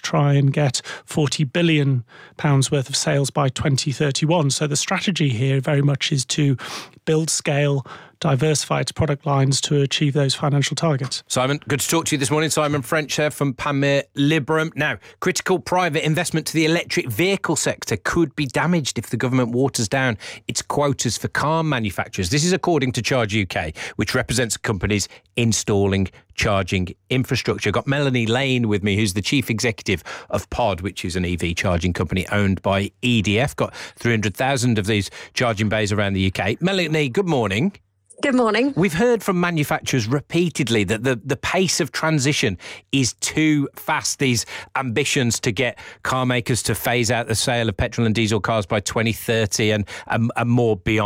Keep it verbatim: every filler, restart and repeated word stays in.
try and get forty billion pounds worth of sales by twenty thirty-one. So the strategy here very much is to build scale, diversify its product lines to achieve those financial targets. Simon, good to talk to you this morning. Simon French here from Panmure Liberum. Now, critical private investment to the electric vehicle sector could be damaged if the government waters down its quotas for car manufacturers. This is according to Charge U K, which represents companies installing charging infrastructure. I've got Melanie Lane with me, who's the chief executive of Pod, which is an E V charging company owned by E D F. Got three hundred thousand of these charging bays around the U K. Melanie, good morning. Good morning. We've heard from manufacturers repeatedly that the, the pace of transition is too fast. These ambitions to get car makers to phase out the sale of petrol and diesel cars by twenty thirty and, and, and more beyond.